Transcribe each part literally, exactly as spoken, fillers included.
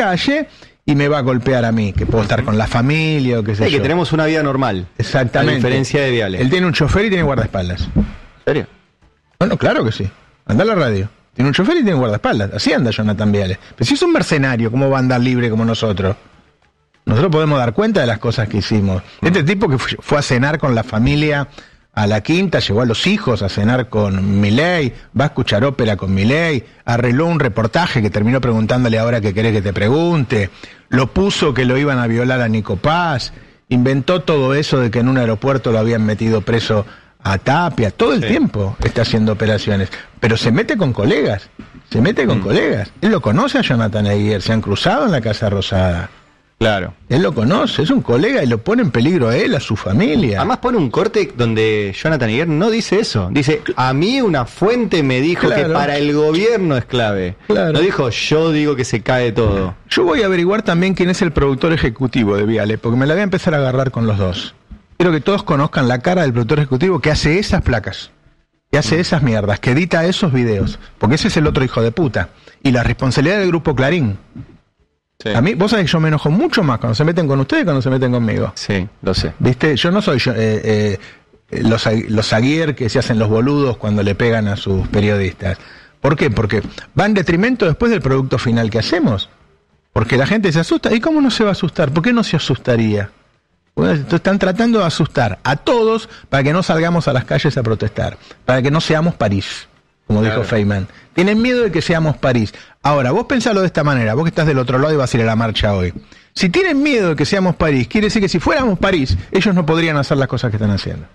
calle y me va a golpear a mí, que puedo estar con la familia o qué sé sí, yo. que tenemos una vida normal. Exactamente. A diferencia de Viale. Él tiene un chofer y tiene guardaespaldas. ¿En serio? Bueno, claro que sí. Anda a la radio. Tiene un chofer y tiene guardaespaldas. Así anda Jonathan Viale. Pero si es un mercenario, ¿cómo va a andar libre como nosotros? Nosotros podemos dar cuenta de las cosas que hicimos. Este tipo que fue, fue a cenar con la familia a la Quinta, llevó a los hijos a cenar con Milei, va a escuchar ópera con Milei, arregló un reportaje que terminó preguntándole ahora qué querés que te pregunte, lo puso que lo iban a violar a Nico Paz, inventó todo eso de que en un aeropuerto lo habían metido preso a Tapia, todo el sí. tiempo está haciendo operaciones, pero se mete con colegas, se mete con mm. colegas. Él lo conoce a Jonathan Aguirre, se han cruzado en la Casa Rosada. Claro. Él lo conoce, es un colega y lo pone en peligro a él, a su familia. Además pone un corte donde Jonathan Aguirre no dice eso. Dice, a mí una fuente me dijo claro. que para el gobierno es clave. Claro. No dijo, yo digo que se cae todo. Yo voy a averiguar también quién es el productor ejecutivo de Viale, porque me la voy a empezar a agarrar con los dos. Quiero que todos conozcan la cara del productor ejecutivo que hace esas placas, que hace mm. esas mierdas, que edita esos videos, porque ese es el otro hijo de puta. Y la responsabilidad del Grupo Clarín. Sí. A mí, vos sabés que yo me enojo mucho más cuando se meten con ustedes que cuando se meten conmigo. Sí, lo sé. ¿Viste? Yo no soy yo, eh, eh, los, los Aguirre que se hacen los boludos cuando le pegan a sus periodistas. ¿Por qué? Porque va en detrimento después del producto final que hacemos. Porque la gente se asusta. ¿Y cómo no se va a asustar? ¿Por qué no se asustaría? Entonces están tratando de asustar a todos para que no salgamos a las calles a protestar. Para que no seamos París. Como claro. dijo Feynman. Tienen miedo de que seamos París. Ahora, vos pensalo de esta manera, vos que estás del otro lado y vas a ir a la marcha hoy. Si tienen miedo de que seamos París, quiere decir que si fuéramos París, ellos no podrían hacer las cosas que están haciendo.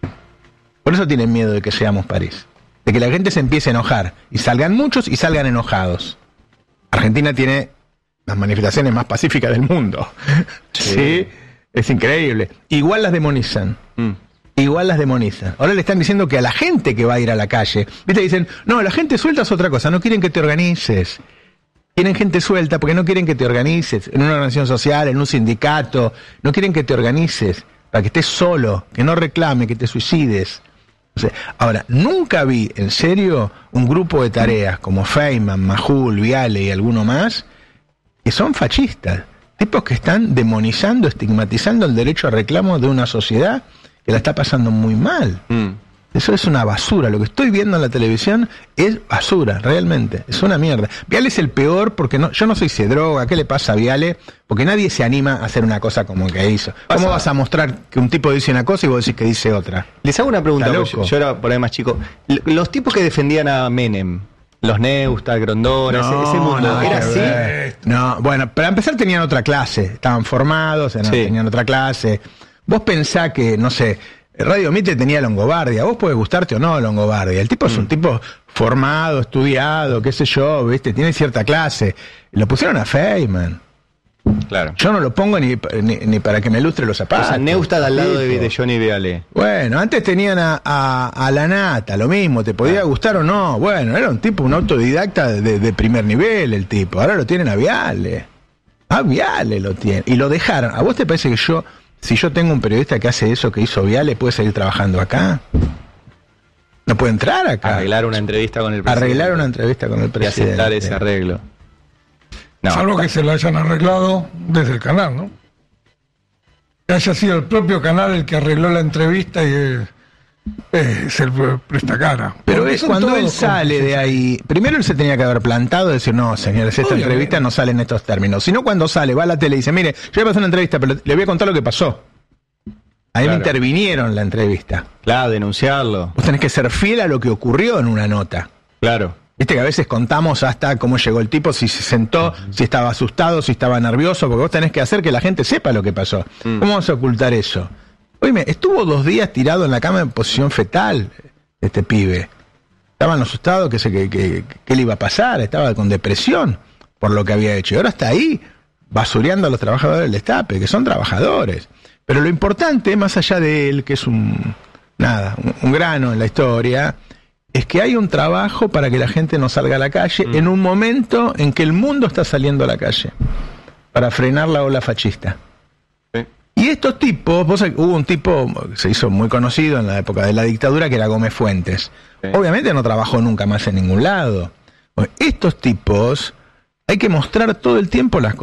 Por eso tienen miedo de que seamos París. De que la gente se empiece a enojar. Y salgan muchos y salgan enojados. Argentina tiene las manifestaciones más pacíficas del mundo. Sí. ¿Sí? Es increíble. Igual las demonizan. Mm. Igual las demonizan. Ahora le están diciendo que a la gente que va a ir a la calle, ¿viste? Dicen, no, la gente suelta es otra cosa, no quieren que te organices. Quieren gente suelta porque no quieren que te organices en una organización social, en un sindicato, no quieren que te organices para que estés solo, que no reclame, que te suicides. O sea, ahora, nunca vi, en serio, un grupo de tareas como Feynman, Majul, Viale y alguno más, que son fascistas. Tipos que están demonizando, estigmatizando el derecho a reclamo de una sociedad que la está pasando muy mal. Mm. Eso es una basura. Lo que estoy viendo en la televisión es basura, realmente. Es una mierda. Viale es el peor porque no, yo no sé si se droga, ¿qué le pasa a Viale? Porque nadie se anima a hacer una cosa como que hizo. ¿Cómo vas a mostrar que un tipo dice una cosa y vos decís que dice otra? Les hago una pregunta, yo, yo era por ahí más chico. Los tipos que defendían a Menem, los Neustadt, Grondona, no, ese, ese mundo, no, ¿era así? Ver. No, bueno, para empezar tenían otra clase. Estaban formados, eran, sí. tenían otra clase. Vos pensás que, no sé, Radio Mitre tenía Longobardia, vos podés gustarte o no Longobardia, el tipo mm. es un tipo formado, estudiado, qué sé yo, viste, tiene cierta clase, lo pusieron a Feynman. Claro. Yo no lo pongo ni, ni, ni para que me lustre los zapatos. O sea, Neustadt al lado de, de Johnny Viale. Bueno, antes tenían a, a, a la Nata, lo mismo, te podía ah. gustar o no, bueno, era un tipo, un autodidacta de, de primer nivel el tipo, ahora lo tienen a Viale, a Viale lo tienen, y lo dejaron. ¿A vos te parece que yo... Si yo tengo un periodista que hace eso que hizo Viale, ¿puede seguir trabajando acá? No puede entrar acá. Arreglar una entrevista con el presidente. Arreglar una entrevista con el presidente. Y aceptar ese arreglo. No. Salvo que se lo hayan arreglado desde el canal, ¿no? Que haya sido el propio canal el que arregló la entrevista y eh, eh, se presta cara. Pero es cuando él sale de ahí, primero él se tenía que haber plantado y decir, no, señores, esta Obviamente. entrevista no sale en estos términos. Sino cuando sale, va a la tele y dice, mire, yo voy a hacer una entrevista, pero le voy a contar lo que pasó. Ahí claro. me intervinieron en la entrevista. Claro, denunciarlo. Vos tenés que ser fiel a lo que ocurrió en una nota. Claro. Viste que a veces contamos hasta cómo llegó el tipo, si se sentó, uh-huh. si estaba asustado, si estaba nervioso, porque vos tenés que hacer que la gente sepa lo que pasó. Mm. ¿Cómo vas a ocultar eso? Oye, estuvo dos días tirado en la cama en posición fetal, este pibe. Estaban asustados que, se, que, que, que le iba a pasar, estaba con depresión por lo que había hecho. Y ahora está ahí, basureando a los trabajadores del Destape, que son trabajadores. Pero lo importante, más allá de él, que es un, nada, un, un grano en la historia, es que hay un trabajo para que la gente no salga a la calle mm. en un momento en que el mundo está saliendo a la calle, para frenar la ola fascista. Y estos tipos, vos, hubo un tipo que se hizo muy conocido en la época de la dictadura que era Gómez Fuentes. Sí. Obviamente no trabajó nunca más en ningún lado. Estos tipos, hay que mostrar todo el tiempo las cosas.